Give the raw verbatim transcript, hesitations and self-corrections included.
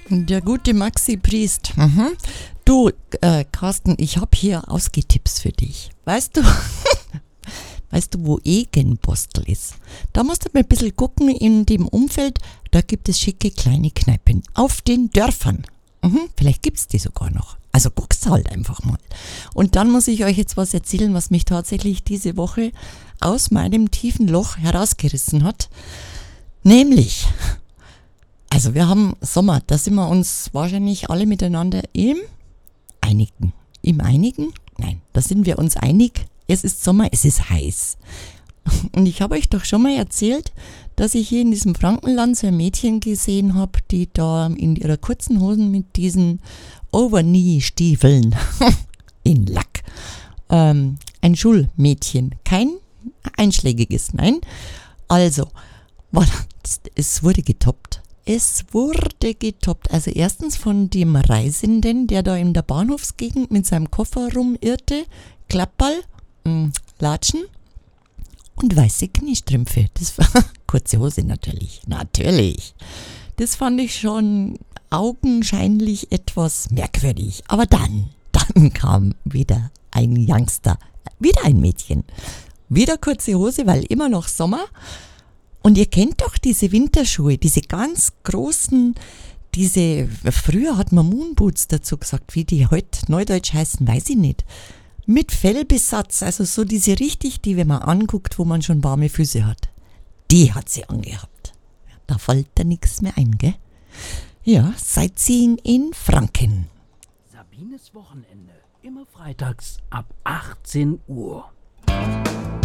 Der gute Maxi Priest. Mhm. Du, äh, Carsten, ich habe hier Ausgehtipps für dich. Weißt du, weißt du, wo Egenbostel ist? Da musst du mal ein bisschen gucken in dem Umfeld. Da gibt es schicke kleine Kneipen auf den Dörfern. Mhm. Vielleicht gibt es die sogar noch. Also guckst halt einfach mal. Und dann muss ich euch jetzt was erzählen, was mich tatsächlich diese Woche aus meinem tiefen Loch herausgerissen hat. Nämlich, also wir haben Sommer, da sind wir uns wahrscheinlich alle miteinander im Einigen. Im Einigen? Nein, da sind wir uns einig. Es ist Sommer, es ist heiß. Und ich habe euch doch schon mal erzählt, dass ich hier in diesem Frankenland so ein Mädchen gesehen habe, die da in ihrer kurzen Hosen mit diesen Overknee-Stiefeln in Lack, ähm, ein Schulmädchen, kein einschlägiges, nein. Also, es wurde getoppt. Es wurde getoppt. Also erstens von dem Reisenden, der da in der Bahnhofsgegend mit seinem Koffer rumirrte, Klappball, mh, Latschen und weiße Kniestrümpfe. Das war kurze Hose natürlich, natürlich. Das fand ich schon augenscheinlich etwas merkwürdig. Aber dann, dann kam wieder ein Youngster, wieder ein Mädchen, wieder kurze Hose, weil immer noch Sommer. Und ihr kennt doch diese Winterschuhe, diese ganz großen, diese, früher hat man Moonboots dazu gesagt, wie die heute neudeutsch heißen, weiß ich nicht. Mit Fellbesatz, also so diese richtig, die, wenn man anguckt, wo man schon warme Füße hat. Die hat sie angehabt. Da fällt da nichts mehr ein, gell? Ja, Sightseeing in Franken. Sabines Wochenende, immer freitags ab achtzehn Uhr.